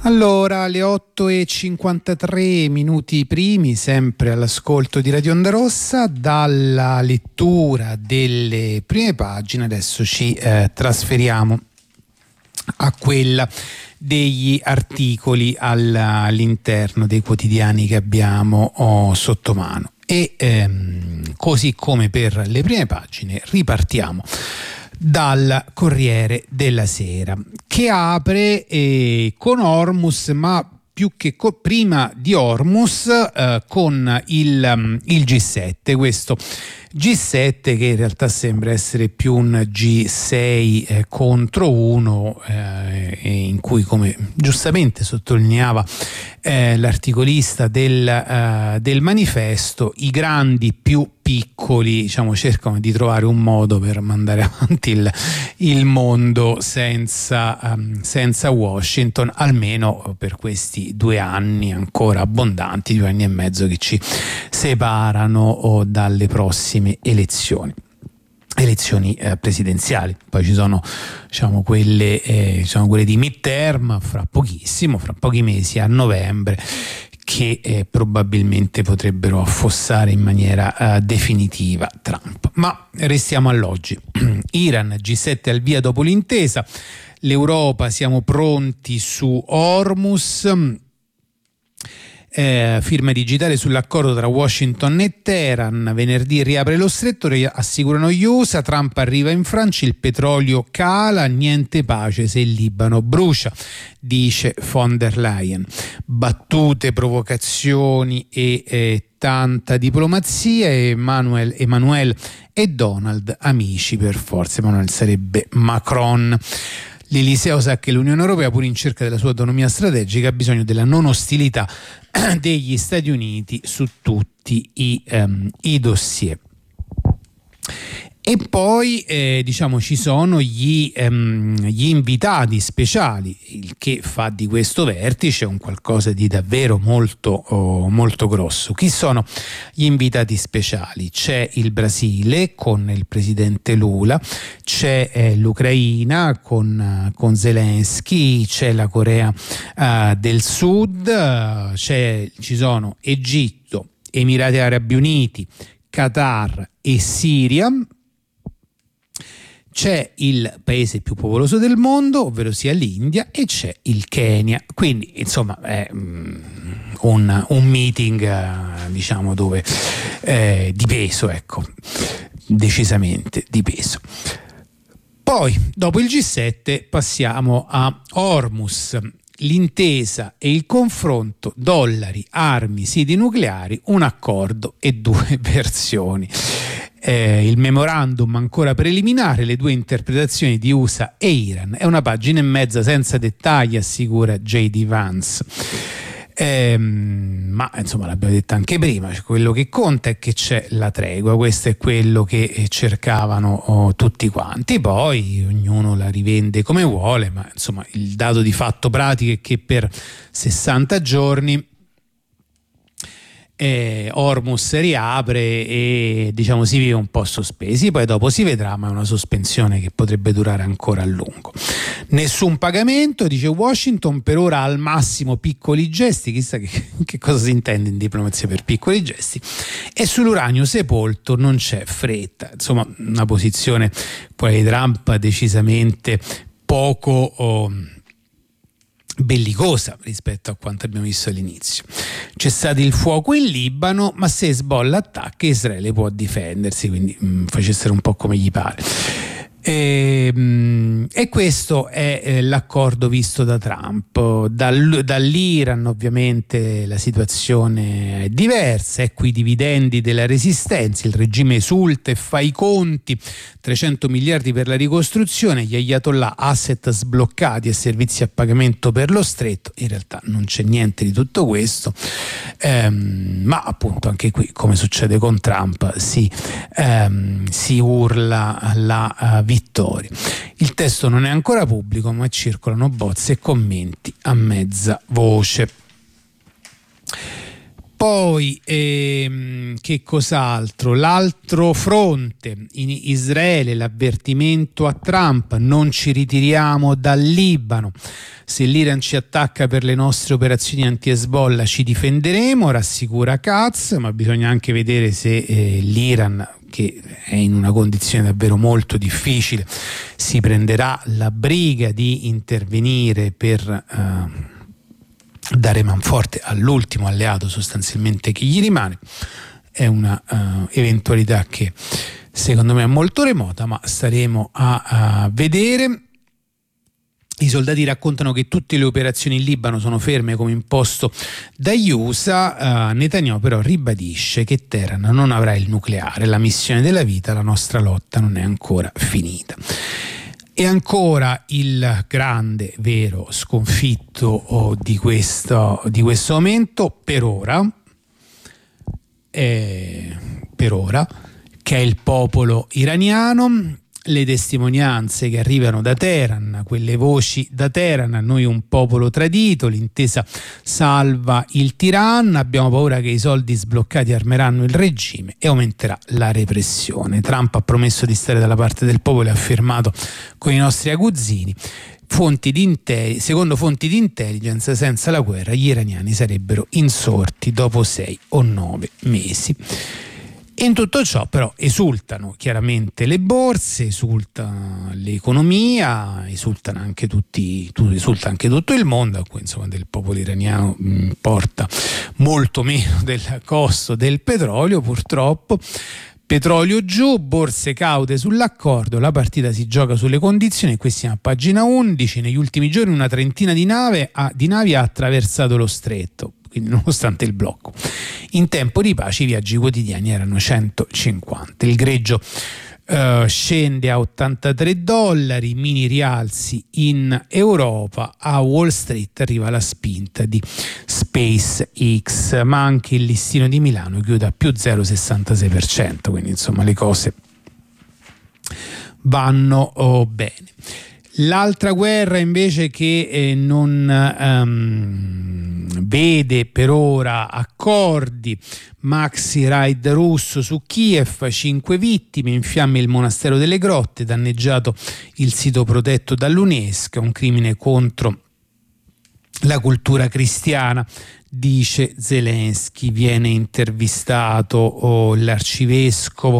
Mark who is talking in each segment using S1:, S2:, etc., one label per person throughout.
S1: Allora, alle 8:53 minuti primi, sempre all'ascolto di Radio Onda Rossa, dalla lettura delle prime pagine adesso ci trasferiamo a quella degli articoli all'interno dei quotidiani che abbiamo sotto mano e così come per le prime pagine ripartiamo dal Corriere della Sera, che apre con Hormuz, ma più che prima di Hormuz con il G7, questo G7 che in realtà sembra essere più un G6 contro 1, in cui, come giustamente sottolineava l'articolista del manifesto, i grandi più piccoli, diciamo, cercano di trovare un modo per mandare avanti il mondo senza Washington, almeno per questi 2 anni ancora abbondanti, 2 anni e mezzo che ci separano dalle prossime elezioni presidenziali. Poi ci sono, diciamo, quelle di midterm fra pochi mesi, a novembre, che probabilmente potrebbero affossare in maniera definitiva Trump. Ma restiamo all'oggi. Iran, G7 al via dopo l'intesa, l'Europa siamo pronti su Hormuz, firma digitale sull'accordo tra Washington e Teheran, venerdì riapre lo stretto, assicurano gli USA, Trump arriva in Francia, il petrolio cala, niente pace se il Libano brucia, dice von der Leyen. Battute, provocazioni e tanta diplomazia. Emmanuel e Donald amici per forza. Emmanuel sarebbe Macron. L'Eliseo sa che l'Unione Europea, pur in cerca della sua autonomia strategica, ha bisogno della non ostilità degli Stati Uniti su tutti i dossier. E poi ci sono gli invitati speciali, il che fa di questo vertice un qualcosa di davvero molto grosso. Chi sono gli invitati speciali? C'è il Brasile con il presidente Lula, c'è l'Ucraina con Zelensky, c'è la Corea del Sud, ci sono Egitto, Emirati Arabi Uniti, Qatar e Siria. C'è il paese più popoloso del mondo, ovvero sia l'India, e c'è il Kenya. Quindi, insomma, è un meeting, dove di peso, ecco, decisamente di peso. Poi, dopo il G7, passiamo a Hormuz. L'intesa e il confronto, dollari, armi, siti nucleari, un accordo e 2 versioni. Il memorandum ancora preliminare, le 2 interpretazioni di USA e Iran. È una pagina e mezza senza dettagli, assicura J.D. Vance. Ma insomma, l'abbiamo detto anche prima, quello che conta è che c'è la tregua, questo è quello che cercavano tutti quanti. Poi ognuno la rivende come vuole, ma insomma il dato di fatto pratico è che per 60 giorni Hormuz riapre e si vive un po' sospesi, poi dopo si vedrà, ma è una sospensione che potrebbe durare ancora a lungo. Nessun pagamento, dice Washington, per ora al massimo piccoli gesti, chissà che cosa si intende in diplomazia per piccoli gesti, e sull'uranio sepolto non c'è fretta. Insomma, una posizione quella di Trump decisamente poco bellicosa rispetto a quanto abbiamo visto all'inizio. Cessate il fuoco in Libano, ma se Hezbollah attacca Israele può difendersi, quindi facessero un po' come gli pare. E questo è l'accordo visto da Trump. Dall'Iran ovviamente la situazione è diversa, ecco i dividendi della resistenza, il regime esulta e fa i conti, 300 miliardi per la ricostruzione, gli ayatollah, asset sbloccati e servizi a pagamento per lo stretto. In realtà non c'è niente di tutto questo, ma appunto anche qui, come succede con Trump, si urla la vittoria. Il testo non è ancora pubblico, ma circolano bozze e commenti a mezza voce. Poi che cos'altro? L'altro fronte in Israele, l'avvertimento a Trump: non ci ritiriamo dal Libano, se l'Iran ci attacca per le nostre operazioni anti-Hezbollah ci difenderemo, rassicura Katz, ma bisogna anche vedere se l'Iran, che è in una condizione davvero molto difficile, si prenderà la briga di intervenire per dare manforte all'ultimo alleato sostanzialmente che gli rimane. È una eventualità che secondo me è molto remota, ma staremo a vedere. I soldati raccontano che tutte le operazioni in Libano sono ferme come imposto dagli USA. Netanyahu però ribadisce che Teheran non avrà il nucleare, la missione della vita, la nostra lotta non è ancora finita. E ancora il grande, vero sconfitto di questo momento, per ora, che è il popolo iraniano. Le testimonianze che arrivano da Teheran, quelle voci da Teheran: noi un popolo tradito, l'intesa salva il tiranno, abbiamo paura che i soldi sbloccati armeranno il regime e aumenterà la repressione. Trump ha promesso di stare dalla parte del popolo e ha affermato con i nostri aguzzini. Secondo fonti di intelligence, senza la guerra gli iraniani sarebbero insorti dopo 6 o 9 mesi. E in tutto ciò però esultano chiaramente le borse, esulta l'economia, esulta anche tutto il mondo, a cui insomma del popolo iraniano importa molto meno del costo del petrolio, purtroppo. Petrolio giù, borse caute sull'accordo, la partita si gioca sulle condizioni. Qui siamo a pagina 11. Negli ultimi giorni una trentina di navi ha attraversato lo stretto, quindi nonostante il blocco. In tempo di pace i viaggi quotidiani erano 150. Il greggio scende a $83, mini rialzi in Europa. A Wall Street arriva la spinta di SpaceX, ma anche il listino di Milano chiude a più 0,66%, quindi insomma le cose vanno bene. L'altra guerra invece che non vede per ora accordi: maxi raid russo su Kiev, 5 vittime, in fiamme il monastero delle grotte, danneggiato il sito protetto dall'UNESCO, un crimine contro la cultura cristiana, dice Zelensky. Viene intervistato l'arcivescovo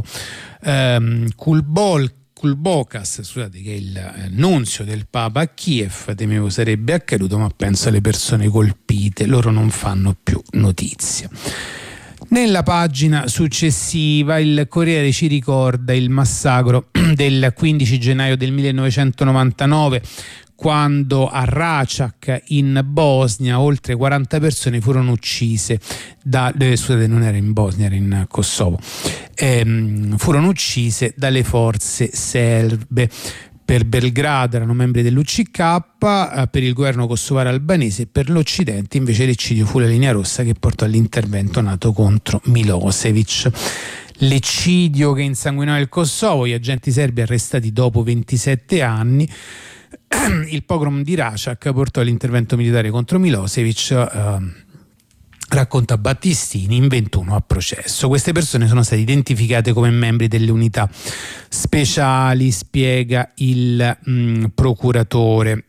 S1: Kulbokas, scusate, che è il nunzio del Papa a Kiev. Temevo sarebbe accaduto, ma penso alle persone colpite, loro non fanno più notizia. Nella pagina successiva il Corriere ci ricorda il massacro del 15 gennaio del 1999, quando a Račak in Bosnia oltre 40 persone furono uccise non era in Bosnia, era in Kosovo, furono uccise dalle forze serbe. Per Belgrado erano membri dell'UCK, per il governo kosovaro albanese, e per l'Occidente invece l'eccidio fu la linea rossa che portò all'intervento NATO contro Milosevic. L'eccidio che insanguinò il Kosovo, gli agenti serbi arrestati dopo 27 anni. Il pogrom di Račak portò all'intervento militare contro Milosevic, racconta Battistini, in 21 a processo. Queste persone sono state identificate come membri delle unità speciali, spiega il procuratore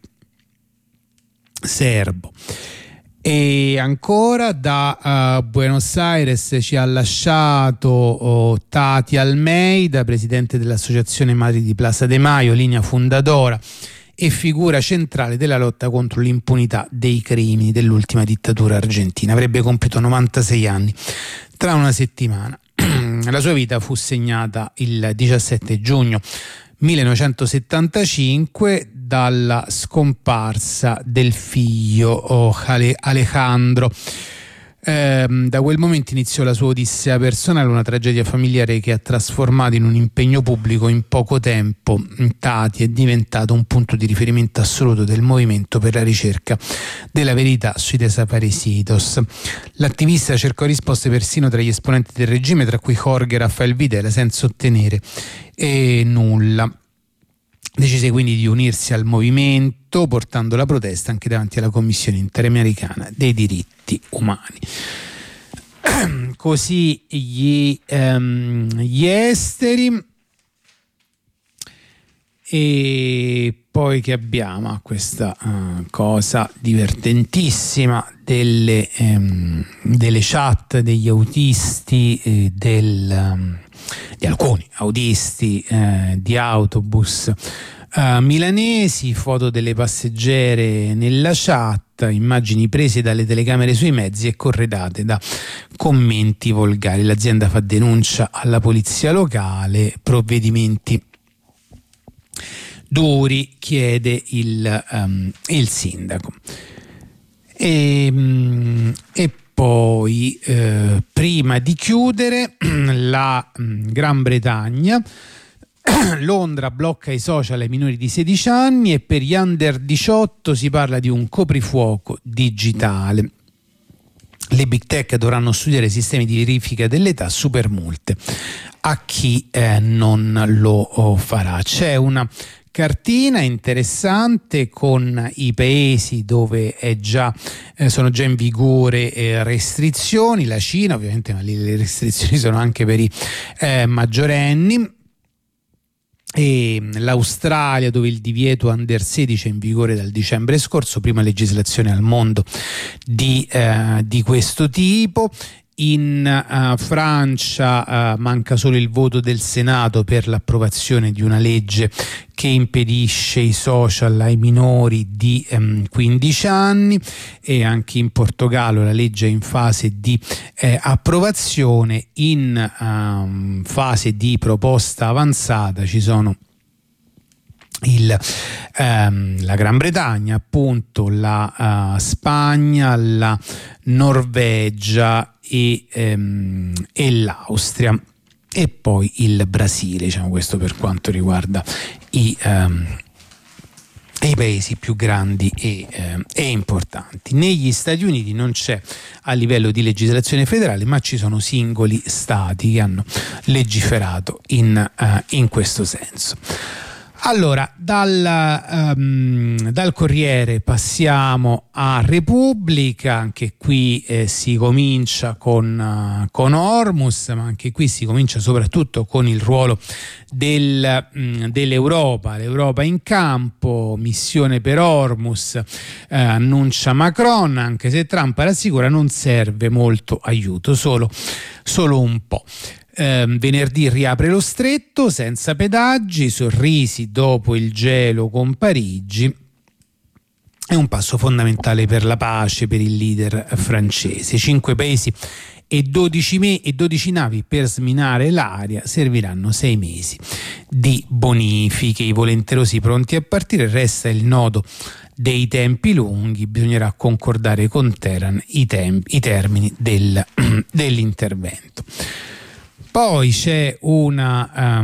S1: serbo. E ancora da Buenos Aires ci ha lasciato Tati Almeida, presidente dell'Associazione Madri di Plaza de Mayo, linea fundadora e figura centrale della lotta contro l'impunità dei crimini dell'ultima dittatura argentina. Avrebbe compiuto 96 anni tra una settimana. La sua vita fu segnata il 17 giugno 1975 dalla scomparsa del figlio Alejandro. Da quel momento iniziò la sua odissea personale, una tragedia familiare che ha trasformato in un impegno pubblico in poco tempo. Tati è diventato un punto di riferimento assoluto del movimento per la ricerca della verità sui desaparecidos. L'attivista cercò risposte persino tra gli esponenti del regime, tra cui Jorge Rafael Videla, senza ottenere nulla. Decise quindi di unirsi al movimento, portando la protesta anche davanti alla Commissione Interamericana dei Diritti Umani. così gli esteri. E poi che abbiamo questa cosa divertentissima delle chat degli autisti, di alcuni autisti di autobus milanesi, foto delle passeggere nella chat, immagini prese dalle telecamere sui mezzi e corredate da commenti volgari. L'azienda fa denuncia alla polizia locale, provvedimenti duri, chiede il sindaco. E poi prima di chiudere, la Gran Bretagna, Londra blocca i social ai minori di 16 anni e per gli under 18 si parla di un coprifuoco digitale. Le big tech dovranno studiare sistemi di verifica dell'età, super multe a chi non lo farà. C'è una cartina interessante con i paesi dove sono già in vigore restrizioni. La Cina ovviamente, ma lì le restrizioni sono anche per i maggiorenni, e l'Australia, dove il divieto under 16 è in vigore dal dicembre scorso, prima legislazione al mondo di questo tipo. In Francia manca solo il voto del Senato per l'approvazione di una legge che impedisce i social ai minori di 15 anni, e anche in Portogallo la legge è in fase di approvazione. In fase di proposta avanzata ci sono la Gran Bretagna, appunto, la Spagna, la Norvegia e l'Austria, e poi il Brasile, diciamo. Questo per quanto riguarda i paesi più grandi e importanti. Negli Stati Uniti non c'è a livello di legislazione federale, ma ci sono singoli stati che hanno legiferato in questo senso. Allora, dal Corriere passiamo a Repubblica. Anche qui si comincia con Hormuz, ma anche qui si comincia soprattutto con il ruolo dell'Europa. L'Europa in campo, missione per Hormuz, annuncia Macron, anche se Trump rassicura non serve molto aiuto, solo un po'. Venerdì riapre lo stretto senza pedaggi, sorrisi dopo il gelo con Parigi. È un passo fondamentale per la pace per il leader francese. 5 paesi e 12 navi per sminare l'area, serviranno 6 mesi di bonifiche. I volenterosi pronti a partire, resta il nodo dei tempi lunghi, bisognerà concordare con Teheran i termini dell'intervento. Poi c'è una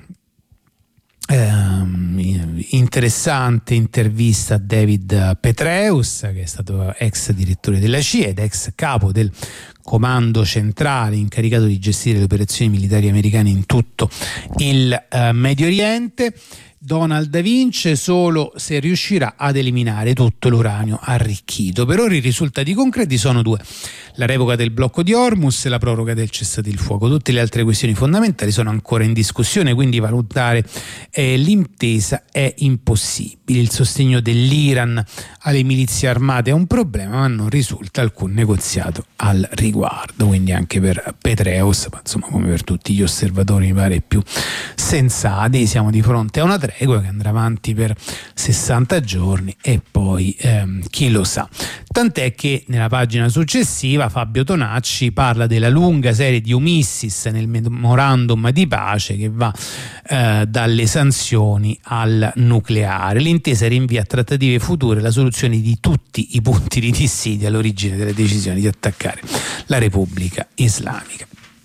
S1: interessante intervista a David Petraeus, che è stato ex direttore della CIA ed ex capo del comando centrale incaricato di gestire le operazioni militari americane in tutto il Medio Oriente. Donald vince solo se riuscirà ad eliminare tutto l'uranio arricchito. Per ora i risultati concreti sono 2: la revoca del blocco di Hormuz e la proroga del cessate il fuoco. Tutte le altre questioni fondamentali sono ancora in discussione, quindi valutare l'intesa è impossibile. Il sostegno dell'Iran alle milizie armate è un problema, ma non risulta alcun negoziato al riguardo. Quindi anche per Petraeus, ma insomma come per tutti gli osservatori mi pare più sensati, siamo di fronte a una tregua che andrà avanti per 60 giorni e poi chi lo sa. Tant'è che nella pagina successiva Fabio Tonacci parla della lunga serie di omissis nel memorandum di pace che va dalle sanzioni al nucleare. L'intesa rinvia a trattative future la soluzione di tutti i punti di dissidio all'origine delle decisioni di attaccare la Repubblica Islamica.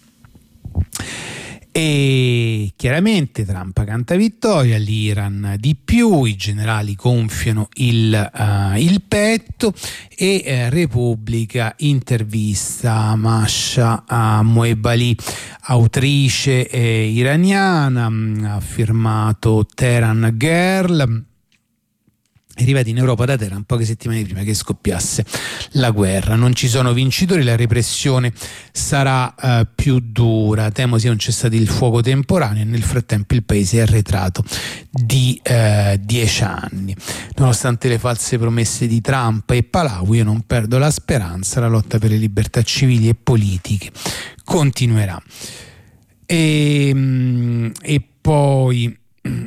S1: E chiaramente Trump canta vittoria, l'Iran di più, i generali gonfiano il petto, e Repubblica intervista Masha Moebbali, autrice iraniana, ha firmato Tehran Girl, arrivati in Europa da Teheran poche settimane prima che scoppiasse la guerra. Non ci sono vincitori, la repressione sarà più dura, temo sia un cessato il fuoco temporaneo, e nel frattempo il paese è arretrato di 10 anni. Nonostante le false promesse di Trump e Palau, io non perdo la speranza, la lotta per le libertà civili e politiche continuerà. E poi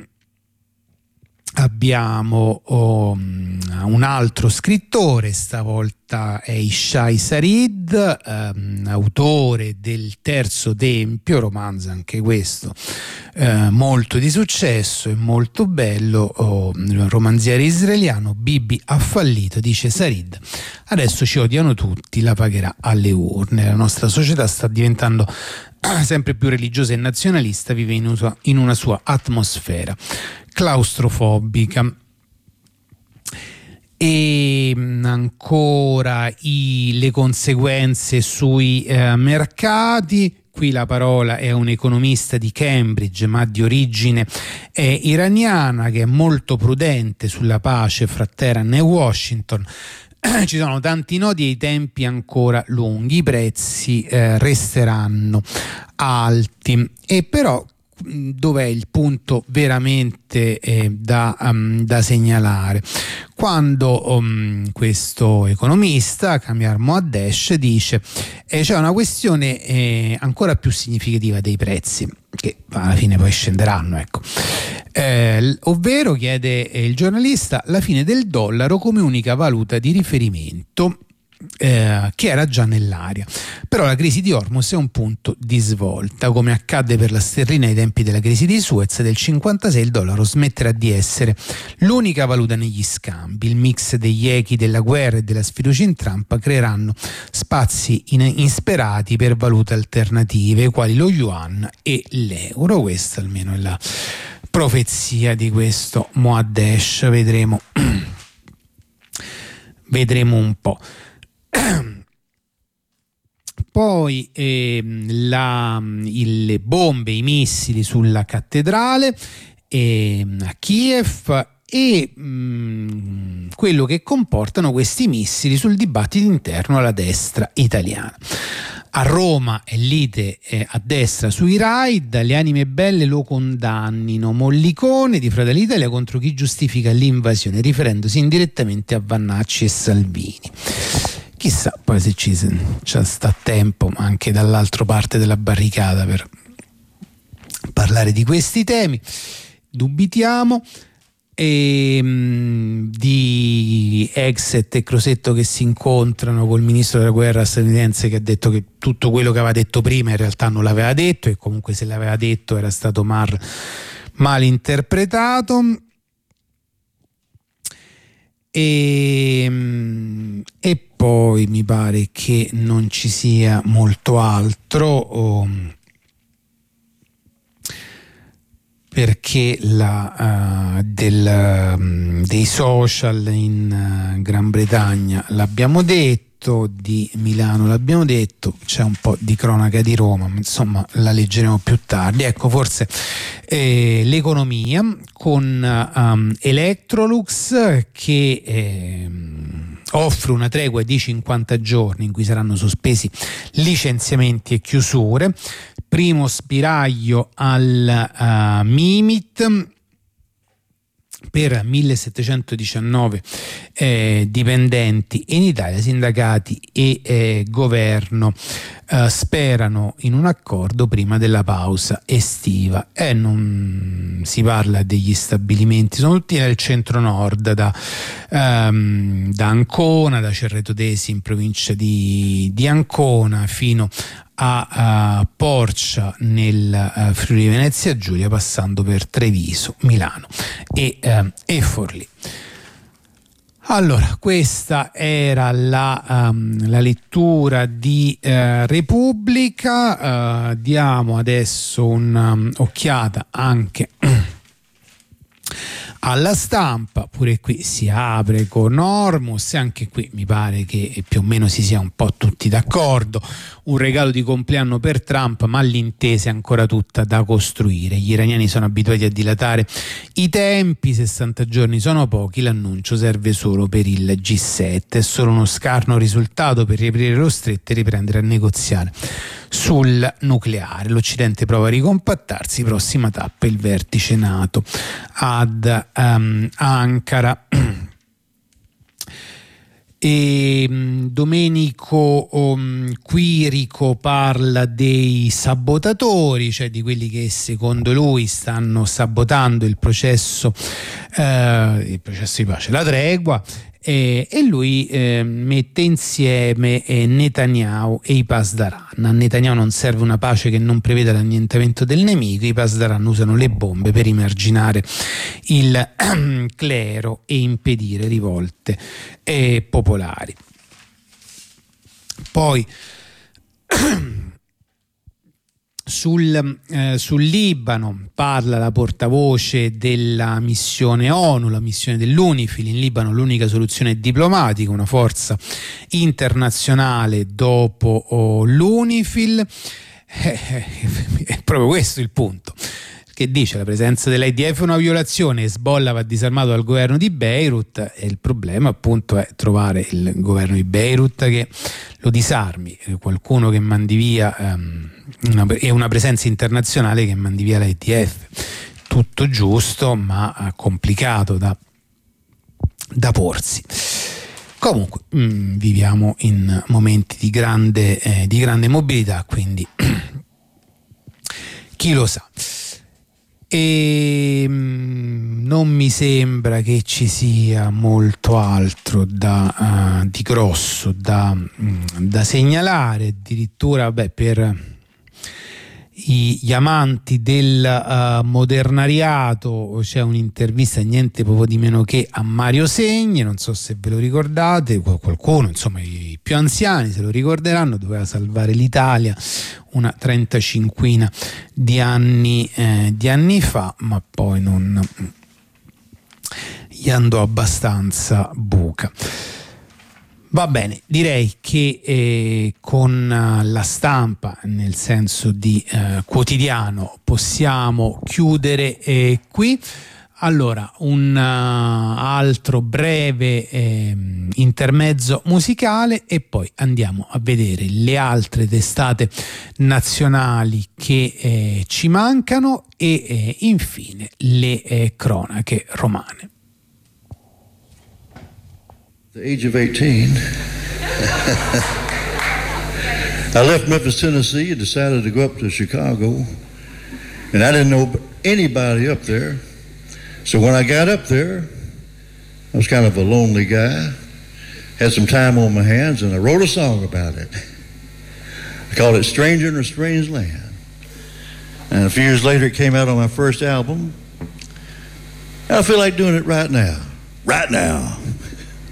S1: abbiamo un altro scrittore, stavolta è Ishai Sarid, autore del Terzo Tempio, romanzo anche questo molto di successo e molto bello, romanziere israeliano. Bibi ha fallito, dice Sarid, adesso ci odiano tutti, la pagherà alle urne. La nostra società sta diventando sempre più religiosa e nazionalista, vive in una sua atmosfera claustrofobica. E ancora le conseguenze sui mercati. Qui la parola è un economista di Cambridge, ma di origine iraniana, che è molto prudente sulla pace fra Teheran e Washington. Ci sono tanti nodi e i tempi ancora lunghi, i prezzi resteranno alti. E però dov'è il punto veramente da segnalare? Quando questo economista, Kamyar Moaddesh, dice c'è una questione ancora più significativa dei prezzi, che alla fine poi scenderanno, ecco. Ovvero, chiede il giornalista, la fine del dollaro come unica valuta di riferimento, che era già nell'aria. Però la crisi di Hormuz è un punto di svolta. Come accadde per la sterlina ai tempi della crisi di Suez del 56, il dollaro smetterà di essere l'unica valuta negli scambi. Il mix degli echi della guerra e della sfiducia in Trump creeranno spazi insperati per valute alternative quali lo yuan e l'euro. Questa almeno è la profezia di questo Moaddesh. Vedremo un po'. Poi le bombe, i missili sulla cattedrale a Kiev e quello che comportano questi missili sul dibattito interno alla destra italiana. A Roma è lite a destra sui raid, le anime belle lo condannino. Mollicone di Fratelli d'Italia contro chi giustifica l'invasione, riferendosi indirettamente a Vannacci e Salvini. Chissà poi se ci sta tempo anche dall'altra parte della barricata per parlare di questi temi. Dubitiamo. Di Exet e Crosetto che si incontrano col ministro della guerra statunitense, che ha detto che tutto quello che aveva detto prima in realtà non l'aveva detto, e comunque se l'aveva detto era stato mal interpretato. E poi mi pare che non ci sia molto altro, perché dei social in Gran Bretagna l'abbiamo detto, di Milano l'abbiamo detto, c'è un po' di cronaca di Roma, ma insomma la leggeremo più tardi. Ecco, forse l'economia con Electrolux che offre una tregua di 50 giorni in cui saranno sospesi licenziamenti e chiusure. Primo spiraglio al Mimit per 1719 dipendenti in Italia. Sindacati e governo sperano in un accordo prima della pausa estiva, e non si parla degli stabilimenti, sono tutti nel centro nord, da Ancona, da Cerreto Desi in provincia di Ancona fino a Porcia nel Friuli Venezia Giulia, passando per Treviso, Milano e Forlì. Allora, questa era la lettura di Repubblica. Diamo adesso un'occhiata anche alla Stampa. Pure qui si apre con Hormuz, e anche qui mi pare che più o meno si sia un po' tutti d'accordo. Un regalo di compleanno per Trump, ma l'intesa è ancora tutta da costruire. Gli iraniani sono abituati a dilatare i tempi, 60 giorni sono pochi, l'annuncio serve solo per il G7, è solo uno scarno risultato per riaprire lo stretto e riprendere a negoziare sul nucleare. L'Occidente prova a ricompattarsi, prossima tappa il vertice NATO ad Ankara. E Domenico Quirico parla dei sabotatori, cioè di quelli che secondo lui stanno sabotando il processo di pace, la tregua, e lui mette insieme Netanyahu e i Pasdaran. A Netanyahu non serve una pace che non preveda l'annientamento del nemico, i Pasdaran usano le bombe per emarginare il clero e impedire rivolte popolari. Poi sul Libano parla la portavoce della missione ONU, la missione dell'UNIFIL in Libano. L'unica soluzione è diplomatica, una forza internazionale dopo l'UNIFIL. È proprio questo il punto, che dice: la presenza dell'IDF è una violazione, Hezbollah va disarmato dal governo di Beirut, e il problema appunto è trovare il governo di Beirut che lo disarmi, qualcuno che mandi via e una presenza internazionale che mandi via l'IDF. Tutto giusto, ma complicato da porsi. Comunque viviamo in momenti di grande mobilità, quindi chi lo sa. E non mi sembra che ci sia molto altro di grosso da segnalare. Addirittura per gli amanti del modernariato c'è un'intervista, niente proprio di meno che a Mario Segni, non so se ve lo ricordate, qualcuno, insomma i più anziani se lo ricorderanno, doveva salvare l'Italia una 35 di anni fa, ma poi non gli andò abbastanza buca. Va bene, direi che con La Stampa, nel senso di quotidiano, possiamo chiudere qui. Allora, un altro breve intermezzo musicale e poi andiamo a vedere le altre testate nazionali che ci mancano e infine le cronache romane.
S2: At the age of 18, I left Memphis, Tennessee, and decided to go up to Chicago, and I didn't know anybody up there. So when I got up there, I was kind of a lonely guy, had some time on my hands, and I wrote a song about it. I called it Stranger in a Strange Land. And a few years later, it came out on my first album. And I feel like doing it right now. Right now.